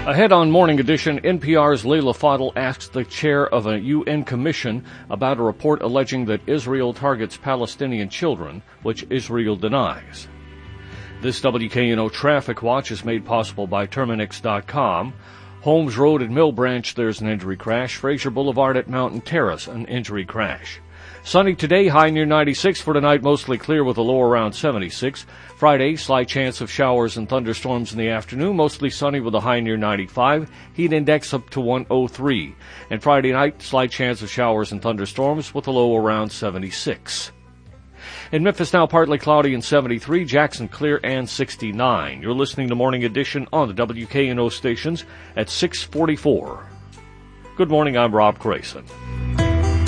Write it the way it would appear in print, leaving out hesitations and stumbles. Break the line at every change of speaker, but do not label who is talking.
Ahead on Morning Edition, NPR's Leila Fadel asks the chair of a UN commission about a report alleging that Israel targets Palestinian children, which Israel denies. This WKNO Traffic Watch is made possible by Terminix.com. Holmes Road at Mill Branch, there's an injury crash. Fraser Boulevard at Mountain Terrace, an injury crash. Sunny today, high near 96. For tonight, mostly clear with a low around 76. Friday, slight chance of showers and thunderstorms in the afternoon, mostly sunny with a high near 95. Heat index up to 103. And Friday night, slight chance of showers and thunderstorms with a low around 76. In Memphis now partly cloudy and 73, Jackson clear and 69. You're listening to Morning Edition on the WKNO stations at 6:44. Good morning, I'm Rob Grayson.